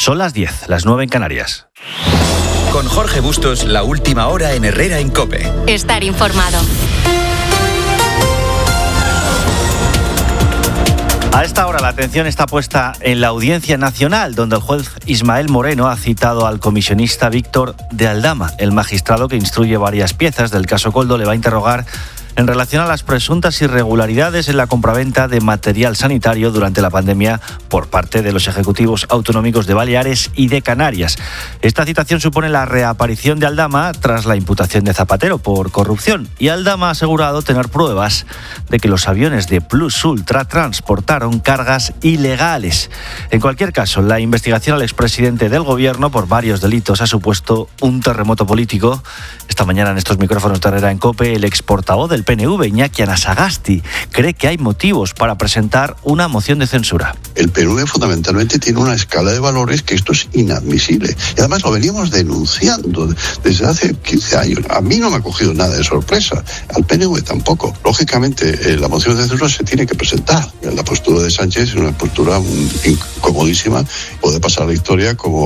Son las 10, las 9 en Canarias. Con Jorge Bustos, la última hora en Herrera en COPE. Estar informado. A esta hora la atención está puesta en la Audiencia Nacional, donde el juez Ismael Moreno ha citado al comisionista Víctor de Aldama. El magistrado que instruye varias piezas del caso Koldo le va a interrogar en relación a las presuntas irregularidades en la compraventa de material sanitario durante la pandemia por parte de los ejecutivos autonómicos de Baleares y de Canarias. Esta citación supone la reaparición de Aldama tras la imputación de Zapatero por corrupción, y Aldama ha asegurado tener pruebas de que los aviones de Plus Ultra transportaron cargas ilegales. En cualquier caso, la investigación al expresidente del gobierno por varios delitos ha supuesto un terremoto político. Esta mañana en estos micrófonos de Herrera en COPE, el exportavoz del PNV, Iñaki Anasagasti, cree que hay motivos para presentar una moción de censura. El PNV fundamentalmente tiene una escala de valores que esto es inadmisible. Y además lo veníamos denunciando desde hace 15 años. A mí no me ha cogido nada de sorpresa, al PNV tampoco. Lógicamente, la moción de censura se tiene que presentar. La postura de Sánchez es una postura incomodísima. Puede pasar a la historia como